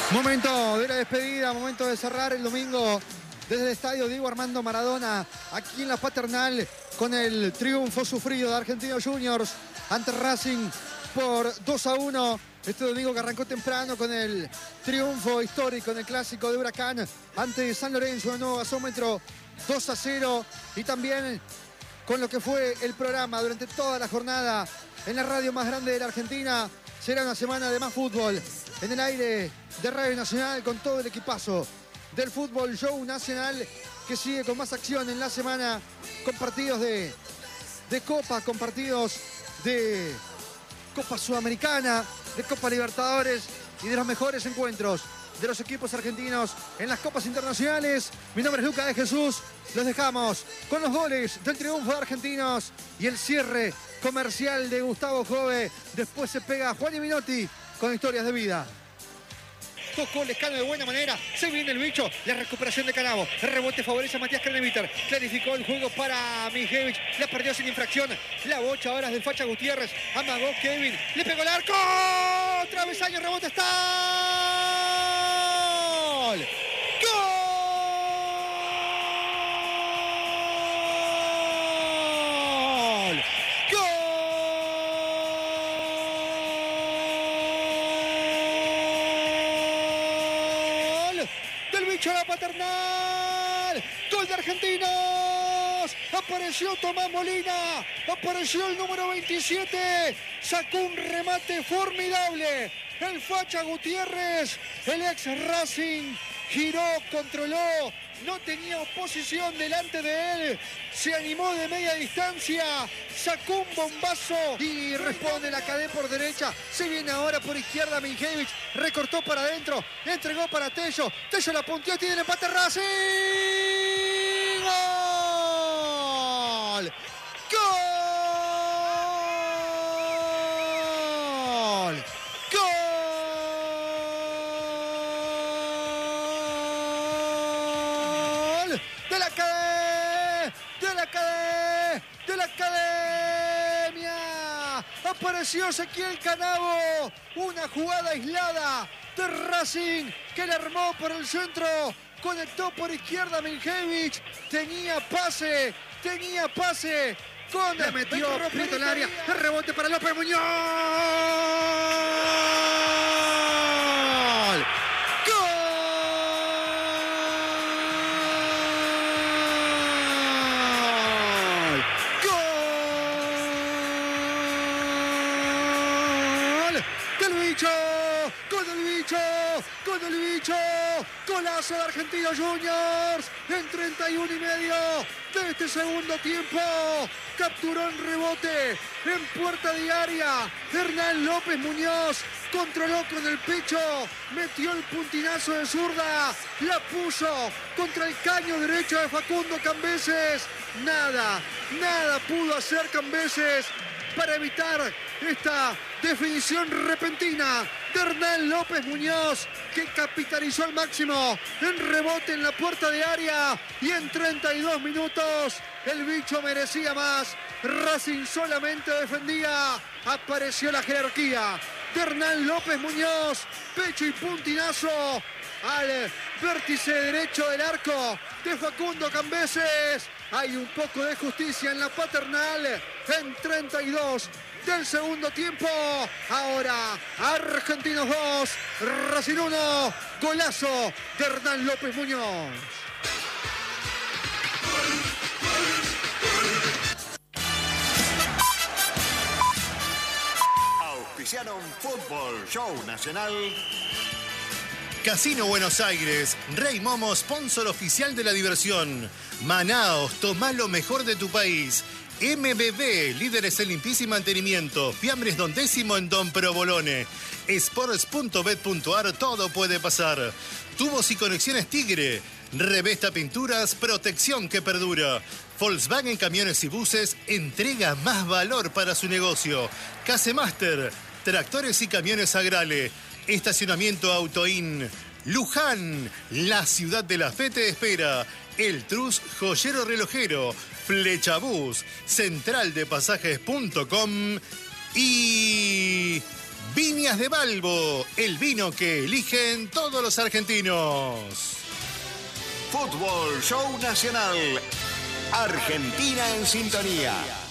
Momento de la despedida, momento de cerrar el domingo desde el estadio Diego Armando Maradona, aquí en la Paternal, con el triunfo sufrido de Argentinos Juniors ante Racing por 2-1. Este domingo que arrancó temprano con el triunfo histórico en el clásico de Huracán ante San Lorenzo, de nuevo gasómetro 2-0. Y también con lo que fue el programa durante toda la jornada en la radio más grande de la Argentina. Será una semana de más fútbol en el aire de Radio Nacional, con todo el equipazo del Fútbol Show Nacional, que sigue con más acción en la semana, con partidos de Copa, con partidos de Copa Sudamericana, de Copa Libertadores y de los mejores encuentros de los equipos argentinos en las Copas Internacionales. Mi nombre es Lucas de Jesús. Los dejamos con los goles del triunfo de Argentinos y el cierre comercial de Gustavo Jove. Después se pega Juan y Minotti con historias de vida. Tocó Lescano de buena manera, se viene el bicho, la recuperación de Canavo, el rebote favorece a Matías Craneviter, clarificó el juego para Mijevich, la perdió sin infracción, la bocha ahora es del Facha Gutiérrez, amagó Kevin, le pegó el arco, travesaño, rebote, está ¡gol! La Paternal, gol de Argentinos, apareció Tomás Molina, apareció el número 27, sacó un remate formidable, el Facha Gutiérrez, el ex Racing, giró, controló, no tenía oposición delante de él, se animó de media distancia, sacó un bombazo y responde la cadena por derecha, se viene ahora por izquierda Mijevich, recortó para adentro, entregó para Tello, Tello la punteó, tiene el empate Racing, ¡gol! ¡Gol! De la academia apareció Ezequiel Canavo, una jugada aislada de Racing que le armó por el centro, conectó por izquierda Mijevich, tenía pase, con le metió Prieto el área, el rebote para López Muñoz. Golazo de Argentinos Juniors en 31 y medio de este segundo tiempo. Capturó en rebote en puerta de área Hernán López Muñoz, controló con el pecho, metió el puntinazo de zurda, la puso contra el caño derecho de Facundo Cambeses. Nada pudo hacer Cambeses para evitar esta definición repentina de Hernán López Muñoz, que capitalizó al máximo en rebote en la puerta de área, y en 32 minutos el bicho merecía más. Racing solamente defendía. Apareció la jerarquía de Hernán López Muñoz, pecho y puntinazo al vértice derecho del arco de Facundo Cambeses. Hay un poco de justicia en la Paternal en 32 del segundo tiempo. Ahora Argentinos 2, Racing 1, golazo de Hernán López Muñoz. Auspiciaron Fútbol Show Nacional. Casino Buenos Aires, Rey Momo, sponsor oficial de la diversión. Manaos, tomá lo mejor de tu país. MBB, líderes en limpieza y mantenimiento. Fiambres Don Décimo en Don Provolone. Sports.bet.ar, todo puede pasar. Tubos y conexiones Tigre. Revesta Pinturas, protección que perdura. Volkswagen Camiones y Buses entrega más valor para su negocio. Casemaster, tractores y camiones Agrale. Estacionamiento Autoin. Luján, la ciudad de la fe te espera. El Trus Joyero Relojero. Flechabús, centraldepasajes.com y Viñas de Balbo, el vino que eligen todos los argentinos. Fútbol Show Nacional. Argentina en sintonía.